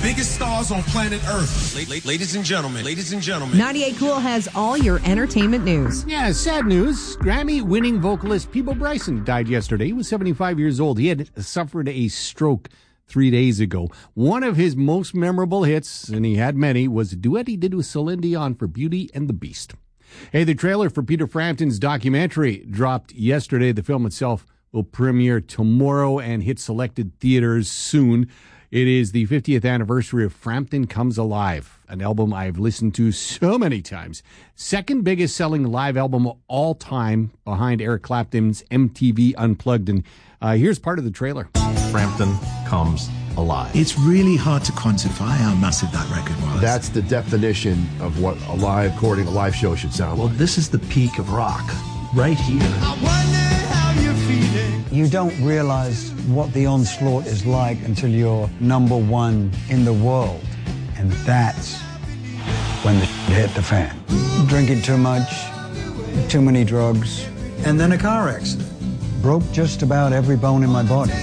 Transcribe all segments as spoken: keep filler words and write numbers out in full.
biggest stars on planet Earth. La- la- ladies and gentlemen, ladies and gentlemen. ninety-eight Cool has all your entertainment news. Yeah, sad news. Grammy-winning vocalist Peabo Bryson died yesterday. He was seventy-five years old. He had suffered a stroke three days ago. One of his most memorable hits, and he had many, was a duet he did with Celine Dion for Beauty and the Beast. Hey, the trailer for Peter Frampton's documentary dropped yesterday. The film itself will premiere tomorrow and hit selected theaters soon. It is the fiftieth anniversary of Frampton Comes Alive, an album I've listened to so many times. Second biggest selling live album of all time behind Eric Clapton's M T V Unplugged. And uh, here's part of the trailer. Frampton Comes Alive. It's really hard to quantify how massive that record was. That's the definition of what a live recording, a live show should sound Well, like. this is the peak of rock, right here. I wonder how you're feeling. You don't realize what the onslaught is like until you're number one in the world. And that's when the hit the fan. Drinking too much, too many drugs, and then a car accident. Broke just about every bone in my body.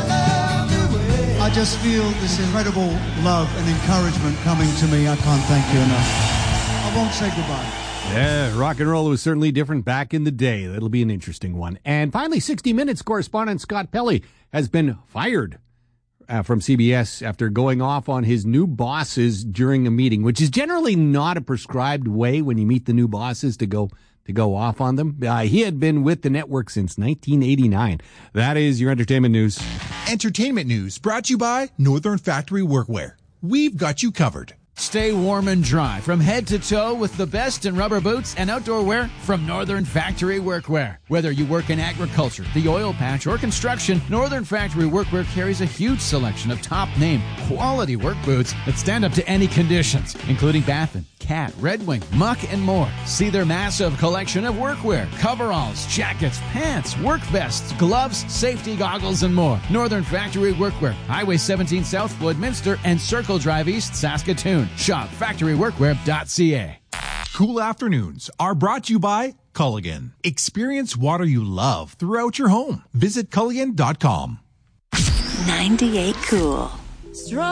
I just feel this incredible love and encouragement coming to me. I can't thank you enough. I won't say goodbye. Yeah, rock and roll was certainly different back in the day. That'll be an interesting one. And finally, sixty minutes correspondent Scott Pelley has been fired uh, from C B S after going off on his new bosses during a meeting, which is generally not a prescribed way when you meet the new bosses to go to go off on them. Uh, he had been with the network since nineteen eighty-nine. That is your entertainment news. Entertainment news brought to you by Northern Factory Workwear. We've got you covered. Stay warm and dry from head to toe with the best in rubber boots and outdoor wear from Northern Factory Workwear. Whether you work in agriculture, the oil patch, or construction, Northern Factory Workwear carries a huge selection of top-name, quality work boots that stand up to any conditions, including Baffin, Cat, Red Wing, Muck, and more. See their massive collection of workwear, coveralls, jackets, pants, work vests, gloves, safety goggles, and more. Northern Factory Workwear, Highway seventeen South, Woodminster, and Circle Drive East, Saskatoon. Shop factory workwear dot c a. Cool afternoons are brought to you by Culligan. Experience water you love throughout your home. Visit Culligan dot com. ninety-eight Cool. Strong.